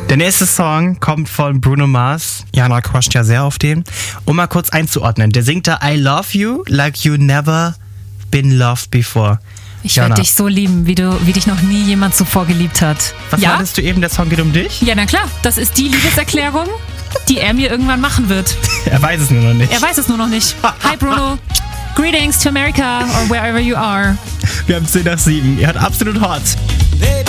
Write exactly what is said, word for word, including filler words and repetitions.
Der nächste Song kommt von Bruno Mars. Jana crusht ja sehr auf den. Um mal kurz einzuordnen, der singt da I love you like you never been loved before. Ich werde dich so lieben, wie, du, wie dich noch nie jemand zuvor geliebt hat. Was ja? meintest du eben, der Song geht um dich? Ja, na klar. Das ist die Liebeserklärung, die er mir irgendwann machen wird. Er weiß es nur noch nicht. Er weiß es nur noch nicht. Hi Bruno. Greetings to America or wherever you are. Wir haben zehn nach sieben. Ihr hört Absolut Hot.